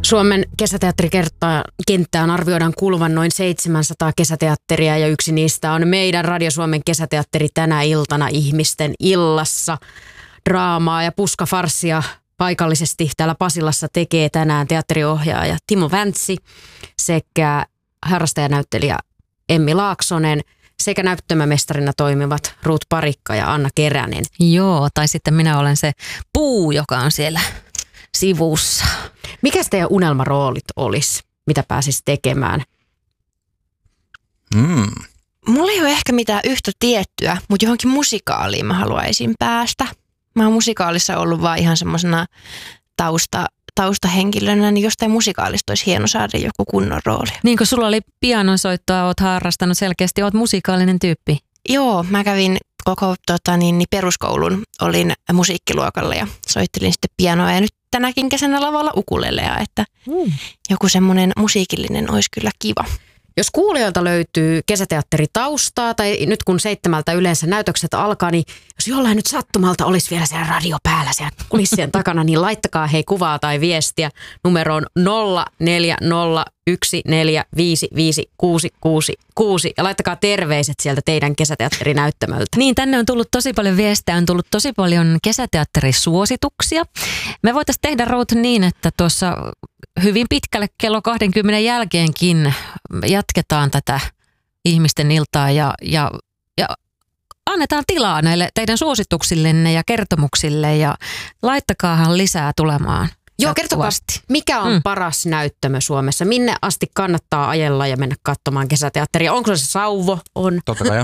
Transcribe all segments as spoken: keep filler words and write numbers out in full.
Suomen kesäteatterikenttään arvioidaan kuuluvan noin seitsemänsataa kesäteatteria ja yksi niistä on meidän Radio Suomen kesäteatteri tänä iltana ihmisten illassa. Draamaa ja puskafarssia paikallisesti täällä Pasilassa tekee tänään teatteriohjaaja Timo Väntsi sekä harrastajanäyttelijä Emmi Laaksonen sekä näyttämömestarina toimivat Ruut Parikka ja Anna Keränen. Joo, tai sitten minä olen se puu, joka on siellä sivussa. Mikäs teidän unelmaroolit olisi? Mitä pääsisi tekemään? Mm. Mulla ei ole ehkä mitään yhtä tiettyä, mutta johonkin musikaaliin mä haluaisin päästä. Mä oon musikaalissa ollut vaan ihan semmoisena tausta, taustahenkilönä, niin jostain musikaalista olisi hieno saada joku kunnon rooli. Niin kuin sulla oli pianonsoittoa, oot harrastanut selkeästi, oot musikaalinen tyyppi. Joo, mä kävin koko tota, niin, niin peruskoulun, olin musiikkiluokalla ja soittelin sitten pianoa ja nyt tänäkin kesänä lavalla ukulelea, että mm. joku semmoinen musiikillinen olisi kyllä kiva. Jos kuulijoilta löytyy kesäteatteritaustaa tai nyt kun seitsemältä yleensä näytökset alkaa, niin jos jollain nyt sattumalta olisi vielä siellä radio päällä siellä kulissien takana, niin laittakaa hei kuvaa tai viestiä numeroon nolla neljä nolla yksi neljä viisi viisi kuusi kuusi kuusi ja laittakaa terveiset sieltä teidän kesäteatterinäyttämöltä. Niin, tänne on tullut tosi paljon viestejä, on tullut tosi paljon kesäteatterisuosituksia. Me voitaisiin tehdä Ruut niin, että tuossa hyvin pitkälle kello kaksikymmentä jälkeenkin jatketaan tätä ihmisten iltaa ja, ja, ja annetaan tilaa näille teidän suosituksillenne ja kertomuksille ja laittakaahan lisää tulemaan. Joo, kertokaa, mikä on mm. paras näyttämö Suomessa? Minne asti kannattaa ajella ja mennä katsomaan kesäteatteria? Onko se Sauvo? On. Totta kai.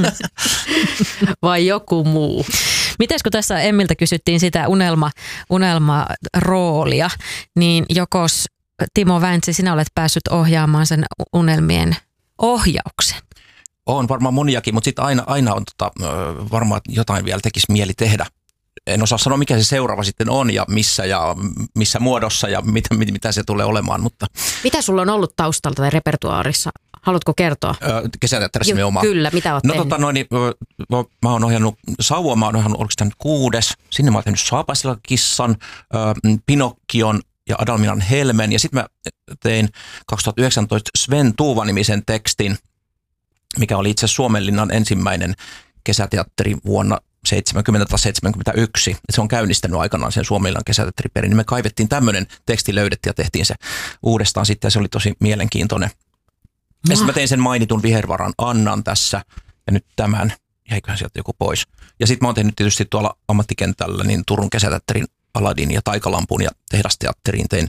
Vai joku muu? Mites kun tässä Emmiltä kysyttiin sitä unelma, unelmaroolia, niin jokos Timo Väntsi, sinä olet päässyt ohjaamaan sen unelmien ohjauksen? On varmaan moniakin, mutta sitten aina, aina on tota, varmaan jotain vielä tekisi mieli tehdä. En osaa sanoa, mikä se seuraava sitten on ja missä ja missä muodossa ja mitä, mitä se tulee olemaan. Mutta mitä sulla on ollut taustalta tai repertuaarissa? Haluatko kertoa? Kesäteatterissa me oma. Kyllä, mitä oot no, tehnyt? Tota, noin, niin, mä oon ohjannut Sauvua, mä oon ohjannut, oliko tämä nyt kuudes. Sinne mä oon tehnyt Saapasilla kissan, Pinokkion ja Adalminan helmen. Ja sitten mä tein kaksituhattayhdeksäntoista Sven Tuuva-nimisen tekstin, mikä oli itse asiassa Suomenlinnan ensimmäinen kesäteatteri vuonna seitsemänkymmentä tai seitsemänkymmentäyksi. Se on käynnistänyt aikanaan sen Suomenlinnan kesäteatteriperin. Niin me kaivettiin tämmöinen teksti, löydettiin ja tehtiin se uudestaan sitten ja se oli tosi mielenkiintoinen. Ja sitten mä tein sen mainitun Vihervaran Annan tässä ja nyt tämän, jäiköhän sieltä joku pois. Ja sitten mä oon tehnyt tietysti tuolla ammattikentällä niin Turun kesäteatterin Aladin ja Taikalampun ja Tehdasteatteriin tein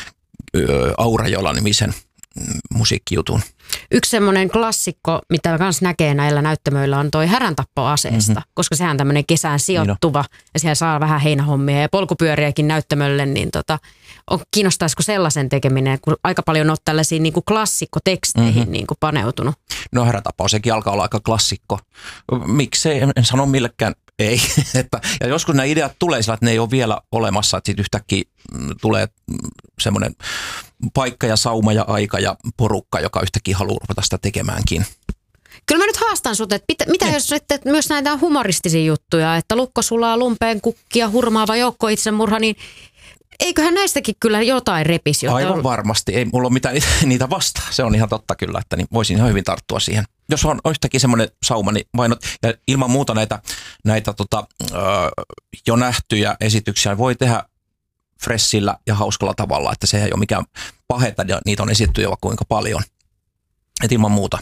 ö, Aurajola-nimisen musiikkijutun. Yksi semmoinen klassikko, mitä kans näkee näillä näyttämöillä on toi Häräntappo-aseesta, mm-hmm. koska sehän on tämmöinen kesään sijoittuva niin ja siellä saa vähän heinähommia ja polkupyöriäkin näyttämölle, niin tota, on, kiinnostaisiko sellaisen tekeminen, kun aika paljon on tällaisiin niin kuin klassikkoteksteihin mm-hmm. niin kuin paneutunut? No Häräntapo, sekin alkaa olla aika klassikko. Miksei, en, en sano millekään ei. että, ja joskus nämä ideat tulee sillä, että ne ei ole vielä olemassa, että sitten yhtäkkiä tulee semmoinen paikka ja sauma ja aika ja porukka, joka yhtäkkiä haluaa ruveta sitä tekemäänkin. Kyllä mä nyt haastan sut, että mitä, mitä jos sitten myös näitä humoristisia juttuja, että lukko sulaa lumpeen kukkia, hurmaava joukko itsemurha, niin eiköhän näistäkin kyllä jotain repisi. Aivan on... varmasti. Ei mulla ole mitään niitä vastaan. Se on ihan totta kyllä, että niin voisin ihan hyvin tarttua siihen. Jos on yhtäkkiä semmoinen sauma, niin vain ja ilman muuta näitä, näitä tota, ö, jo nähtyjä esityksiä voi tehdä freshillä ja hauskalla tavalla, että se ei ole mikään pahetta ja niitä on esitetty jo kuinka paljon. Et ilman muuta.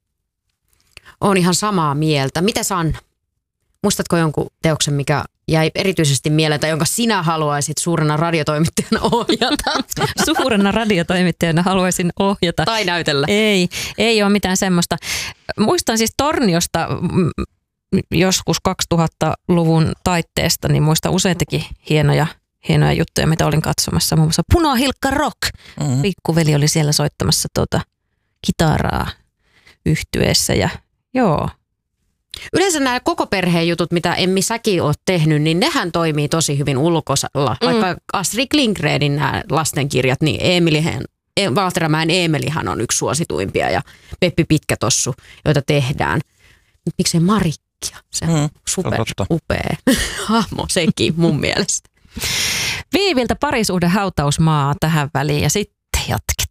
On ihan samaa mieltä. Mitä Sanna? Muistatko jonkun teoksen, mikä jäi erityisesti mieleen tai jonka sinä haluaisit suurena radiotoimittajana ohjata? Suurena radiotoimittajana haluaisin ohjata. Tai näytellä. Ei, ei ole mitään semmoista. Muistan siis Torniosta joskus kaksituhattaluvun taitteesta, niin muistan useitakin hienoja, hienoja juttuja, mitä olin katsomassa. Muun muassa Punahilkka Rock. Mm-hmm. Pikkuveli oli siellä soittamassa tuota kitaraa yhtyeessä ja joo. Yleensä nämä koko perheen jutut, mitä Emmi säkin oot tehnyt, niin nehän toimii tosi hyvin ulkosalla. Mm. Vaikka Astrid Lindgrenin nämä lastenkirjat, niin Eemilihän, Valteramäen Eemelihan on yksi suosituimpia ja Peppi Pitkätossu, joita tehdään. Nyt miksei Marikkia? Se on mm, super upea hahmo sekin mun mielestä. Viiviltä parisuhde hautausmaa tähän väliin ja sitten jatketaan.